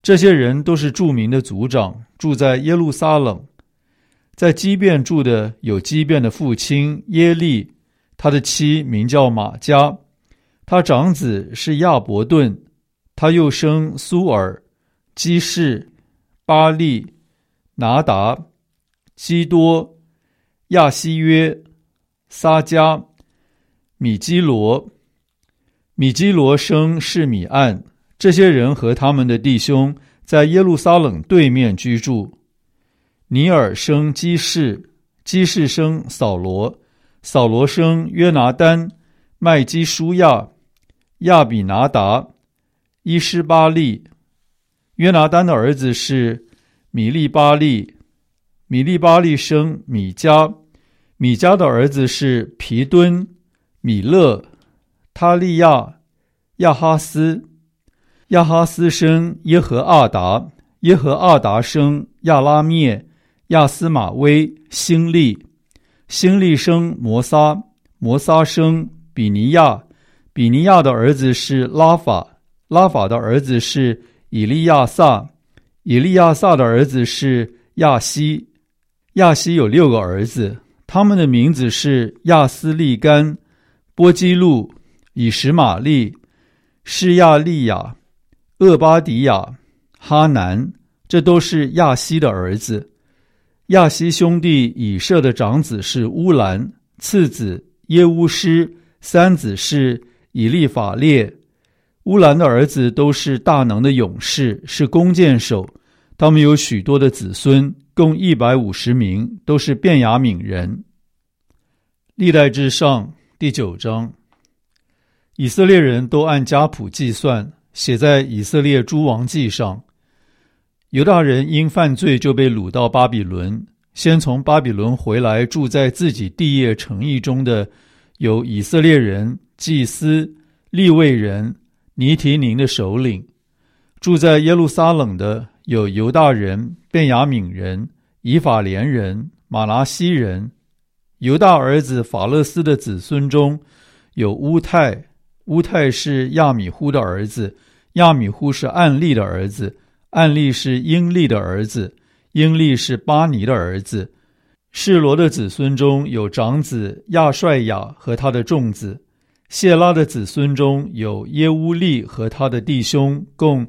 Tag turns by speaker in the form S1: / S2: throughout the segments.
S1: 这些人都是著名的族长，住在耶路撒冷。在基遍住的有基遍的父亲耶利，他的妻名叫玛迦，他长子是亚伯顿，他又生苏尔、基士、巴利、拿达、基多、亚西约、撒迦、米基罗。米基罗生示米暗，这些人和他们的弟兄在耶路撒冷对面居住。尼尔生基士，基士生扫罗，扫罗生约拿单、麦基舒亚、亚比拿达、伊施巴利。约拿单的儿子是米利巴利，米利巴利生米迦，米迦的儿子是皮敦、米勒、他利亚、亚哈斯。亚哈斯生耶和阿达，耶和阿达生亚拉灭、亚斯玛威、辛利。辛利生摩撒，摩撒生比尼亚，比尼亚的儿子是拉法，拉法的儿子是以利亚撒，以利亚撒的儿子是亚西，亚西有6个儿子，他们的名字是亚斯利干、波基路、以实玛利、示亚利亚、厄巴迪亚、哈南，这都是亚西的儿子。亚西兄弟以设的长子是乌兰，次子耶乌施，三子是以利法列。乌兰的儿子都是大能的勇士，是弓箭手，他们有许多的子孙，共150名，都是便雅悯人。历代志上第9章。以色列人都按家谱计算，写在以色列诸王记上。犹大人因犯罪就被掳到巴比伦，先从巴比伦回来住在自己地业城邑中的有以色列人、祭司、利未人、尼提宁的首领。住在耶路撒冷的有犹大人、便雅悯人、以法莲人、马拿西人。犹大儿子法勒斯的子孙中有乌泰，乌泰是亚米忽的儿子，亚米忽是暗利的儿子，暗利是英利的儿子，英利是巴尼的儿子。示罗的子孙中有长子亚帅雅和他的众子。谢拉的子孙中有耶乌利和他的弟兄，共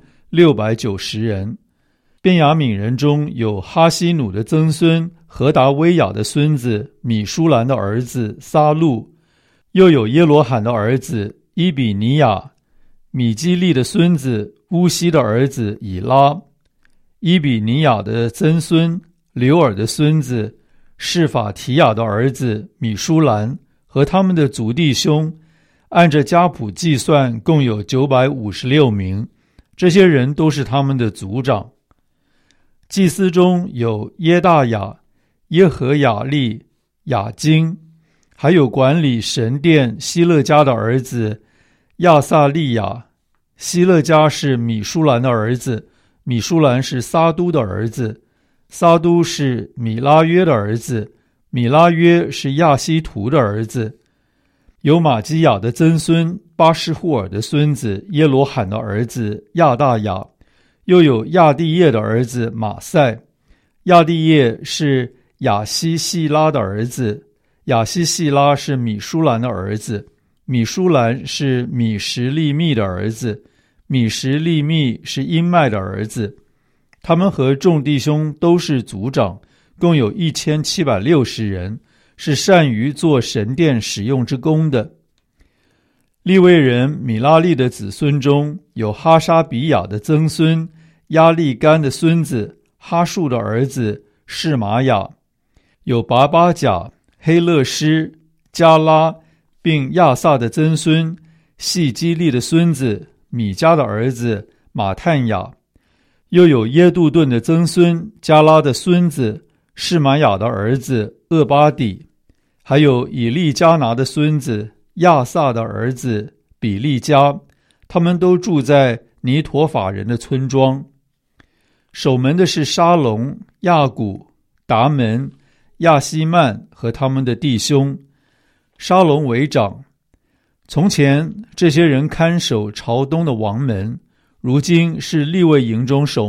S1: 690人。便雅悯人中有哈西努的曾孙何达威雅的孙子米舒兰的儿子撒路，又有耶罗罕的儿子伊比尼亚，米基利的孙子乌西的儿子以拉，伊比尼亚的曾孙刘尔的孙子示法提亚的儿子米舒兰和他们的族弟兄，按着家谱计算共有956名，这些人都是他们的族长。祭司中有耶大雅、耶和雅利、雅金，还有管理神殿希勒家的儿子亚撒利亚。希勒家是米舒兰的儿子，米舒兰是撒都的儿子，撒都是米拉约的儿子，米拉约是亚西图的儿子。有玛基亚的曾孙巴施户尔的孙子耶罗罕的儿子亚大雅，又有亚地业的儿子马赛。亚地业是亚西细拉的儿子，亚西细拉是米舒兰的儿子，米舒兰是米什利密的儿子，米什利密是音麦的儿子。他们和众弟兄都是族长，共有1760人，是善于做神殿使用之功的。利未人米拉利的子孙中有哈沙比亚的曾孙亚利干的孙子哈树的儿子示玛雅，有拔巴甲、黑勒施、加拉并亚萨的曾孙细基利的孙子米迦的儿子马探雅，又有耶杜顿的曾孙加拉的孙子示玛雅的儿子厄巴底，还有以利加拿的孙子亚萨的儿子比利加，他们都住在尼陀法人的村庄。守门的是沙龙、亚古、达门、亚西曼和他们的弟兄。沙龙为长。从前这些人看守朝东的王门，如今是利未营中守